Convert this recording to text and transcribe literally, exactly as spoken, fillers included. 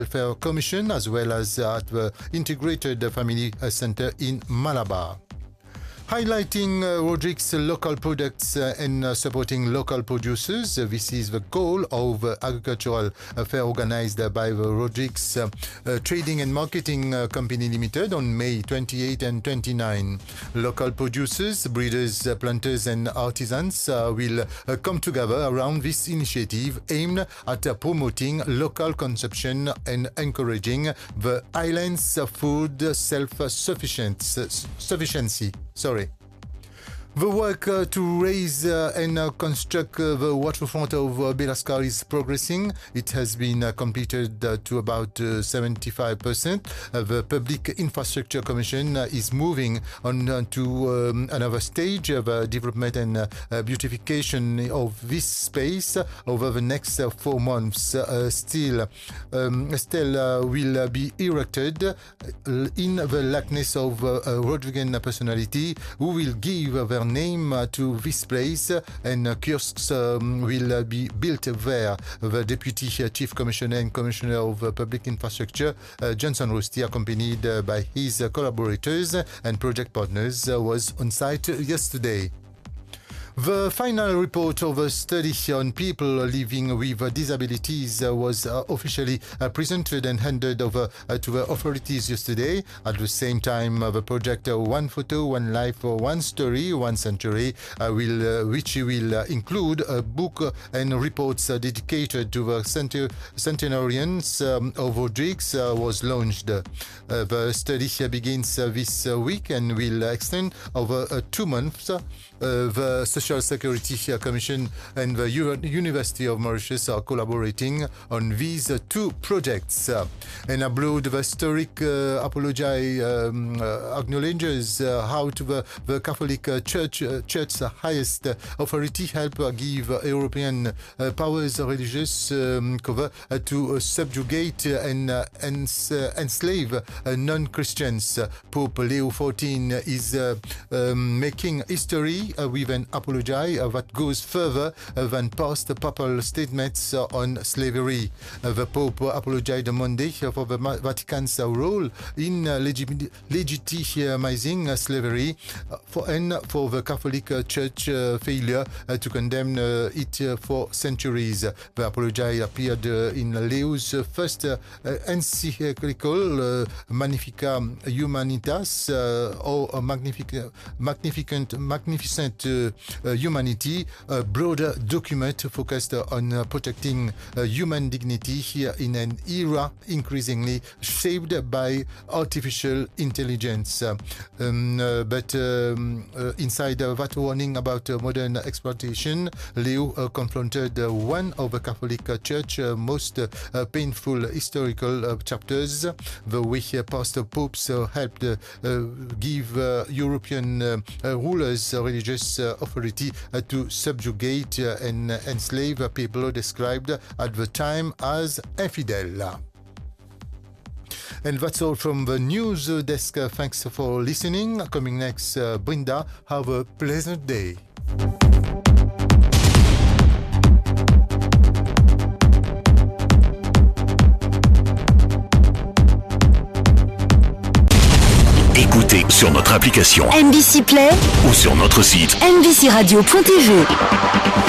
Welfare Commission as well as at the Integrated Family Center in Malabar. Highlighting uh, Rodrigues' local products uh, and uh, supporting local producers. Uh, this is the goal of uh, agricultural uh, fair organized uh, by the Rodrigues uh, uh, Trading and Marketing uh, Company Limited on May twenty-eighth and twenty-ninth. Local producers, breeders, uh, planters and artisans uh, will uh, come together around this initiative aimed at uh, promoting local consumption and encouraging the island's uh, food self-sufficiency. Sorry. The work uh, to raise uh, and uh, construct uh, the waterfront of uh, Belascar is progressing. It has been uh, completed uh, to about uh, seventy-five percent. Uh, the Public Infrastructure Commission uh, is moving on uh, to um, another stage of uh, development and uh, uh, beautification of this space uh, over the next uh, four months. Uh, still, um, still uh, will uh, be erected uh, in the likeness of uh, a Rodriguan personality who will give uh, their name uh, to this place uh, and uh, kiosks um, will uh, be built there. The Deputy uh, Chief Commissioner and Commissioner of uh, Public Infrastructure, uh, Johnson Rosti, accompanied uh, by his uh, collaborators and project partners, uh, was on site yesterday. The final report of a study on people living with disabilities uh, was uh, officially uh, presented and handed over uh, to the authorities yesterday. At the same time, uh, the project uh, One Photo, One Life, One Story, One Century, uh, will, uh, which will uh, include a book and reports uh, dedicated to the center- centenarians um, of Rodrigues, uh, was launched. Uh, the study uh, begins uh, this uh, week and will extend over uh, two months. Uh, the Social Security Commission and the U- University of Mauritius are collaborating on these uh, two projects. Uh, and abroad, the historic uh, apology um, uh, acknowledges uh, how to the, the Catholic uh, Church, uh, Church's highest uh, authority help uh, give uh, European uh, powers religious um, cover uh, to uh, subjugate uh, and uh, ens- uh, enslave uh, non-Christians. Uh, Pope Leo the fourteenth is uh, um, making history uh, with an apology uh, that goes further uh, than past papal statements uh, on slavery. Uh, the Pope apologized on Monday for the Vatican's uh, role in uh, legi- legitimizing uh, slavery uh, for, and for the Catholic uh, Church uh, failure uh, to condemn uh, it uh, for centuries. The apology appeared uh, in Leo's uh, first uh, encyclical uh, Magnifica Humanitas uh, or uh, Magnific- Magnificent Magnificent Uh, uh, Humanity, a broader document focused uh, on uh, protecting uh, human dignity here in an era increasingly shaped by artificial intelligence. Uh, um, uh, but um, uh, inside uh, that warning about uh, modern exploitation, Leo uh, confronted uh, one of the Catholic uh, Church uh, most uh, uh, painful historical uh, chapters, the way uh, past uh, popes uh, helped uh, uh, give uh, European uh, uh, rulers uh, religious Uh, authority uh, to subjugate uh, and uh, enslave uh, people described at the time as infidel. And that's all from the news desk. Uh, thanks for listening. Coming next, uh, Brinda. Have a pleasant day. Écoutez sur notre application M B C Play ou sur notre site m b c radio point t v.